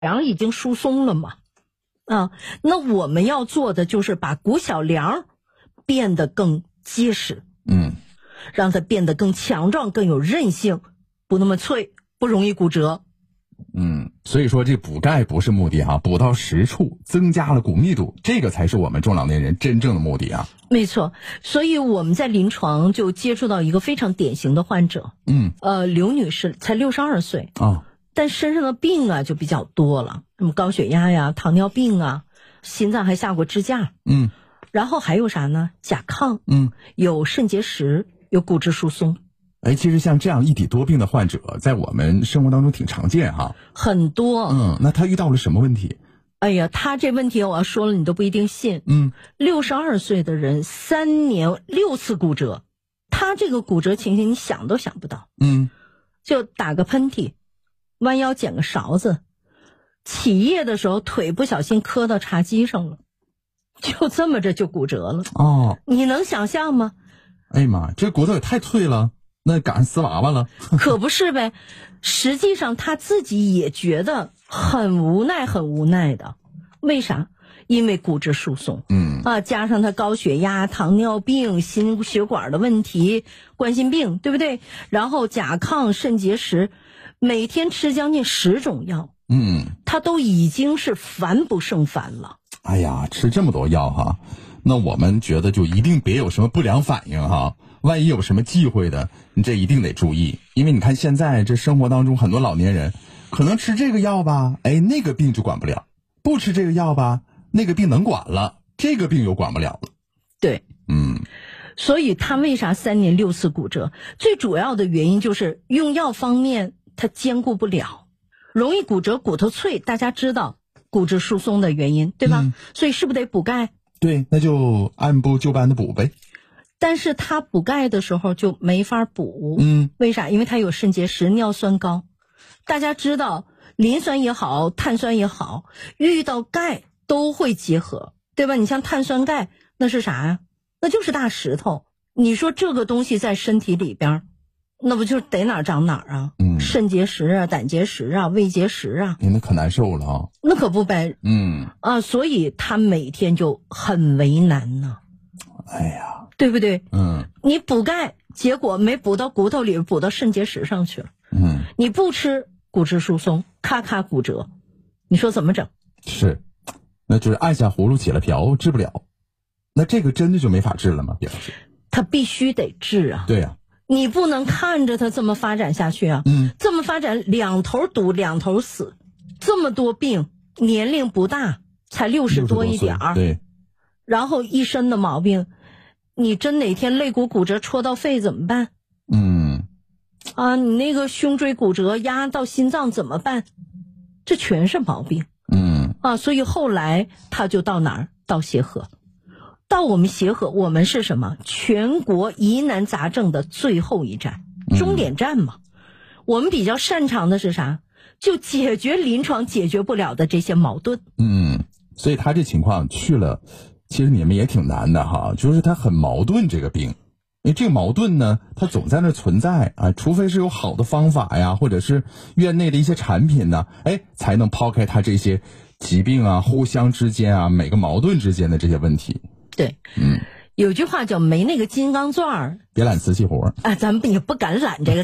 梁已经疏松了嘛，那我们要做的就是把骨小梁变得更结实，让它变得更强壮、更有韧性，不那么脆，不容易骨折。 所以说这补钙不是目的啊，补到实处，增加了骨密度，这个才是我们中老年人真正的目的啊。 没错，所以我们在临床就接触到一个非常典型的患者，刘女士才62岁啊， 但身上的病啊就比较多了，什么高血压呀、糖尿病啊，心脏还下过支架，然后还有啥呢？甲亢，有肾结石，有骨质疏松。 其实像这样一体多病的患者，在我们生活当中挺常见哈。 很多。 那他遇到了什么问题？ 哎呀，他这问题我要说了你都不一定信。62岁的人3年6次骨折，他这个骨折情形你想都想不到。就打个喷嚏，弯腰捡个勺子，起夜的时候腿不小心磕到茶几上了，就这么着就骨折了。你能想象吗？ 哎呀妈，这骨头也太脆了，那赶上丝娃娃了。 可不是呗，实际上他自己也觉得很无奈很无奈的。为啥？因为骨质疏松，加上他高血压、糖尿病、心血管的问题、冠心病，对不对？然后甲亢、肾结石，每天吃将近10种药，他都已经是烦不胜烦了。 哎呀，吃这么多药哈，那我们觉得就一定别有什么不良反应哈。万一有什么忌讳的，你这一定得注意，因为你看现在这生活当中很多老年人，可能吃这个药吧，那个病就管不了；不吃这个药吧，那个病能管了，这个病又管不了了。 对，所以他为啥3年6次骨折？最主要的原因就是用药方面他兼顾不了，容易骨折、骨头脆，大家知道骨质疏松的原因，对吧？所以是不是得补钙？ 对，那就按部就班的补呗。 但是他补钙的时候就没法补，为啥？因为他有肾结石、尿酸高。大家知道磷酸也好，碳酸也好，遇到钙都会结合，对吧？你像碳酸钙那是啥呀？那就是大石头。你说这个东西在身体里边，那不就得哪儿长哪儿啊？肾结石啊、胆结石啊、胃结石啊， 那可难受了啊。 那可不呗。所以他每天就很为难呢。 哎呀， 对不对？你补钙，结果没补到骨头里，补到肾结石上去了。你不吃，骨质疏松，咔咔骨折，你说怎么整？ 是，那就是按下葫芦起了瓢，治不了。那这个真的就没法治了吗？别老师， 他必须得治啊。 对呀， 你不能看着他这么发展下去啊。这么发展，两头堵，两头死，这么多病，年龄不大，才60多一点儿， 对， 然后一身的毛病，你真哪天肋骨骨折戳到肺怎么办？你那个胸椎骨折压到心脏怎么办？这全是毛病。所以后来他就到哪儿？到协和。到我们协和，我们是什么？全国疑难杂症的最后一站，终点站嘛。我们比较擅长的是啥？就解决临床解决不了的这些矛盾。 所以他这情况去了，其实你们也挺难的哈，就是他很矛盾这个病，因为这个矛盾呢，它总在那存在啊，除非是有好的方法呀，或者是院内的一些产品呢，才能抛开他这些疾病啊、互相之间啊、每个矛盾之间的这些问题。 对，有句话叫没那个金刚钻儿， 别揽瓷器活咱们也不敢揽这个。